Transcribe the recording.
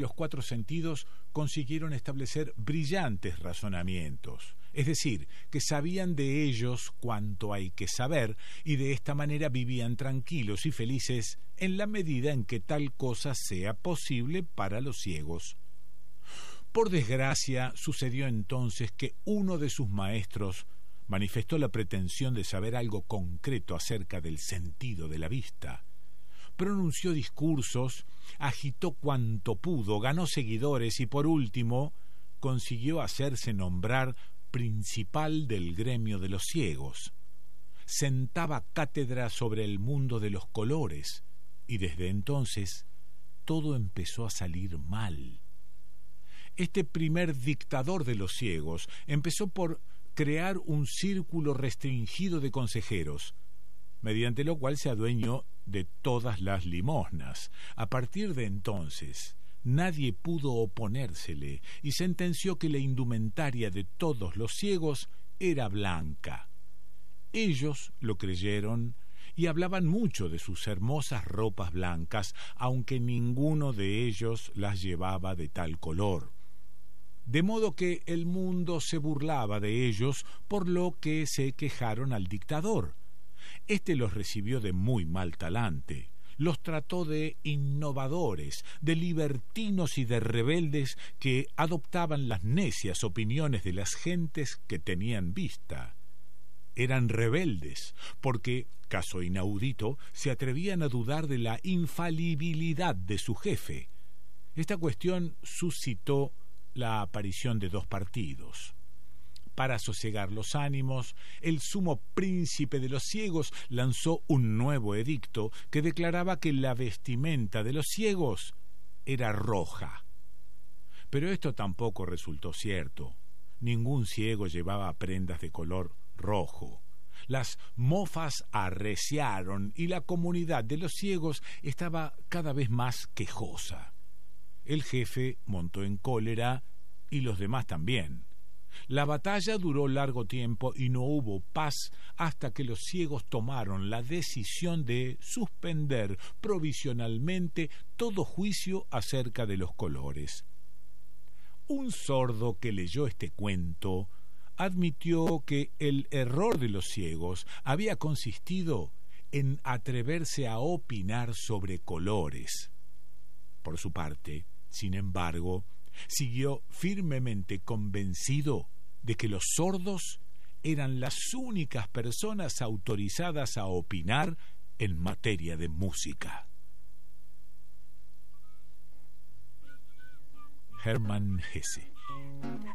Los cuatro sentidos consiguieron establecer brillantes razonamientos, es decir, que sabían de ellos cuanto hay que saber y de esta manera vivían tranquilos y felices en la medida en que tal cosa sea posible para los ciegos. Por desgracia, sucedió entonces que uno de sus maestros manifestó la pretensión de saber algo concreto acerca del sentido de la vista. Pronunció discursos, agitó cuanto pudo, ganó seguidores y por último consiguió hacerse nombrar principal del gremio de los ciegos. Sentaba cátedra sobre el mundo de los colores y desde entonces todo empezó a salir mal. Este primer dictador de los ciegos empezó por crear un círculo restringido de consejeros, mediante lo cual se adueñó de todas las limosnas. A partir de entonces, nadie pudo oponérsele y sentenció que la indumentaria de todos los ciegos era blanca. Ellos lo creyeron y hablaban mucho de sus hermosas ropas blancas, aunque ninguno de ellos las llevaba de tal color. De modo que el mundo se burlaba de ellos, por lo que se quejaron al dictador. Este los recibió de muy mal talante, los trató de innovadores, de libertinos y de rebeldes que adoptaban las necias opiniones de las gentes que tenían vista. Eran rebeldes, porque, caso inaudito, se atrevían a dudar de la infalibilidad de su jefe. Esta cuestión suscitó la aparición de dos partidos. Para sosegar los ánimos, el sumo príncipe de los ciegos lanzó un nuevo edicto que declaraba que la vestimenta de los ciegos era roja. Pero esto tampoco resultó cierto. Ningún ciego llevaba prendas de color rojo. Las mofas arreciaron y la comunidad de los ciegos estaba cada vez más quejosa. El jefe montó en cólera y los demás también. La batalla duró largo tiempo y no hubo paz hasta que los ciegos tomaron la decisión de suspender provisionalmente todo juicio acerca de los colores. Un sordo que leyó este cuento admitió que el error de los ciegos había consistido en atreverse a opinar sobre colores. Por su parte, sin embargo, siguió firmemente convencido de que los sordos eran las únicas personas autorizadas a opinar en materia de música. Hermann Hesse.